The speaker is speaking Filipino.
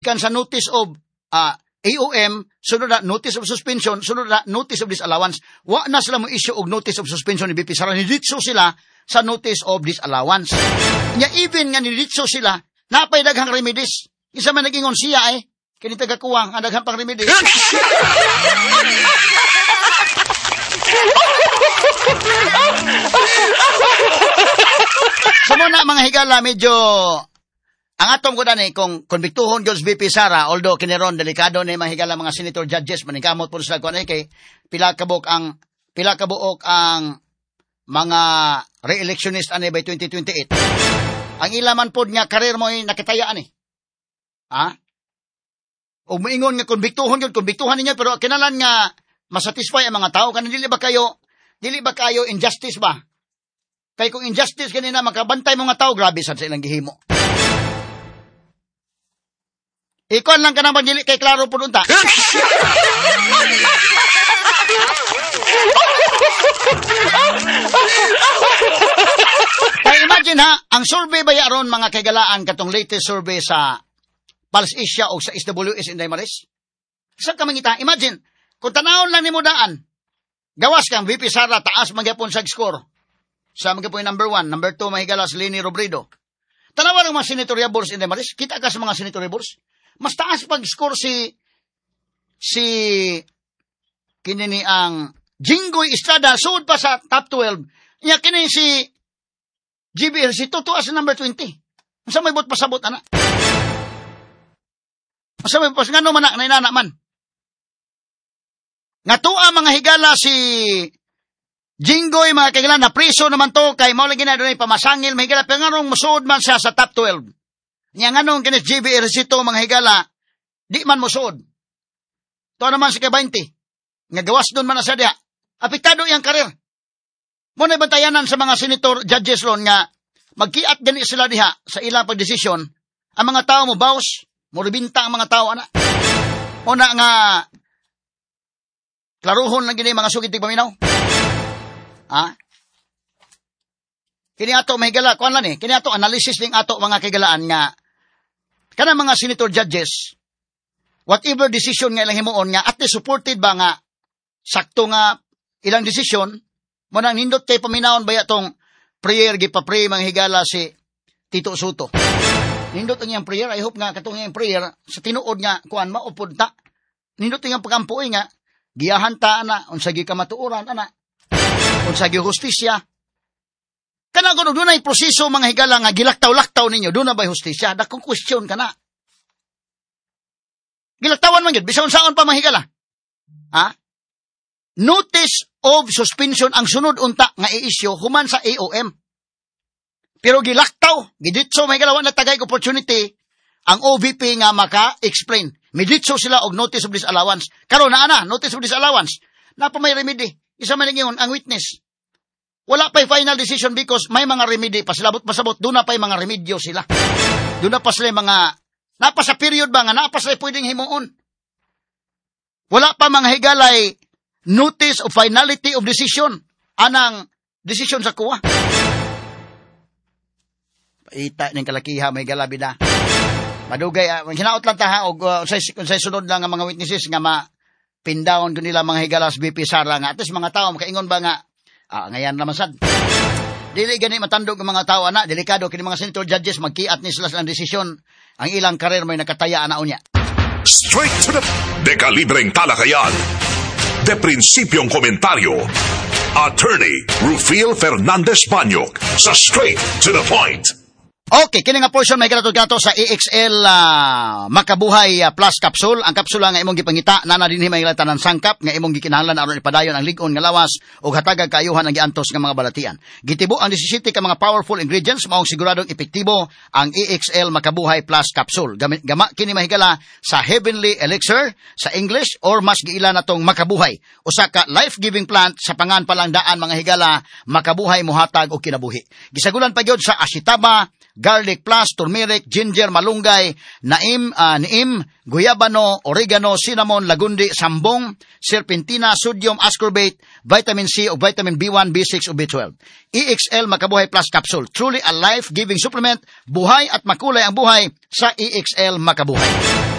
kan sa notice of AOM, sunod na notice of suspension, sunod na notice of disallowance. Wa na sila mo issue og notice of suspension ni BP Sara. Niditso sila sa notice of disallowance. Nya even nga niditso sila, napay daghang remedies. Isa man nag-ingon siya kini taga-kuwang, ang daghang pang remedies. So muna mga higala, medyo ang atong ko dani kung konbiktuhon gyud VP Sara, although kiniron delikado ni mga higala mga senator judges maningkamot pud sila kuan kay pila ka buok ang mga re-electionist ani by 2028. Ang ilaman pod nga karir mo ay nakitayaan O moingon nga konbiktuhon ninyo pero kinalan nga masatisfy ang mga tao kanang dili ba kayo injustice ba? Kay kung injustice kanina makabantay mga tao, grabe sad sa ilang gihimo. Ikon lang ka naman dili kay klaro po unta. Kaya imagine ang survey ba yaron mga kagalaan katong latest survey sa Pulse Asia o sa SWS Inday Maris? Sa kamangita, imagine, kung tanawon lang ni mo daan, gawas kang VP Sara, taas magyapon sa score. Sa magyapon number 1, number 2, mahigala si Leni Robredo. Tanawan ng mga senatoriables Inday Maris, kita ka sa mga senatoriables, mas taas pag score si kinini ang Jinggoy Estrada, suod pa sa top 12. Niya kini si GBL, si tutuas sa number 20. Masa may bot pasabot, anak? Masa may pas nga naman na inana man. Nga tuwa mga higala si Jinggoy, mga kagala, na priso naman to, kay maulagi na doon ay pamasangil, mga higala, pero nga nung musuod man siya sa top 12. Niya nga nung kinis GBL, sito, mga higala, di man musuod. Ito naman si K20. Nga gawas doon man na siya diha. Apektado yung karir. Muna bantayanan sa mga senator judges ron nga magkiat gani sila diha sa ilang pagdesisyon. Ang mga tao mo bawas, mo ribinta ang mga tao ana. Una nga klaruhon lang gini mga sugid tig paminaw. Kini ato mahigala kuan lang kini ato analysis ning ato mga kagalaan nga kana mga senator judges whatever decision nga ilang himuon nga at least supported ba nga sakto nga ilang desisyon, mo nang nindot kay paminawon ba yatong prayer, gipapray mga higala si Tito Soto. Nindot ang iyang prayer, I hope nga katong iyang prayer, sa tinuod nga, kuan maupod ta. Nindot ang iyang pagampuoy nga, giyahan ta, unsagi kamatuoran, unsagi hustisya. Kana kung doon ay proseso mga higala nga, gilaktaw-laktaw ninyo, doon na ba'y hustisya? Dakong question ka na. Gilaktawan man yun, bisaon saon pa mga higala. Notice of suspension ang sunod unta nga i-issue human sa AOM. Pero gilaktaw, giditso may galawan na tagay opportunity ang OVP nga maka-explain. Miditso sila og notice of disallowance. Karon na notice of disallowance. Napa may remedy. Isa man ingon ang witness. Wala pa'y final decision because may mga remedy pa sila pasabot doon na pa'y mga remedyo sila. Doon na pa sila mga napa sa period ba nga napa sila pwedeng himuon. Wala pa mga higalay notice of finality of decision. Anang decision sa kuwa. Paita ng kalakiha, may galabi na. Madugay, hinaot lang taha, o unsay sunod lang ang mga witnesses nga mapindawon ko nila mga higalas BP Sara nga. At least mga tao, makaingon ba nga, ngayon naman sad. Dili gani matandog ng mga tao, delikado, kini mga senator judges, magkiat ni sila sa desisyon. Ang ilang karir may nakataya unya. Straight to the dekalibreng talakayan. De prinsipyong komentaryo. Attorney Rufil Fernandez Banyok sa Straight to the Point. Okay, kini nga portion may gato sa EXL Makabuhay Plus Capsule. Ang kapsula nga imong gipangita nana dinhi may tanan sangkap nga imong gikinahanglan aron ipadayon ang lig-on nga lawas ug hatagag kaayuhan ang giantos nga mga balatian. Gitibo ang 17 ka mga powerful ingredients maong siguradong epektibo ang EXL Makabuhay Plus Capsule. Gama kini mahigala sa Heavenly Elixir sa English or mas giila natong Makabuhay. Usa ka life-giving plant sa pangan palang-daan mga higala makabuhay mohatag og kinabuhi. Gisagulan pa gyud sa asitaba, garlic plus, turmeric, ginger, malunggay, neem, guyabano, oregano, cinnamon, lagundi, sambong, serpentina, sodium, ascorbate, vitamin C o vitamin B1, B6 o B12. EXL Makabuhay Plus Capsule. Truly a life-giving supplement. Buhay at makulay ang buhay sa EXL Makabuhay.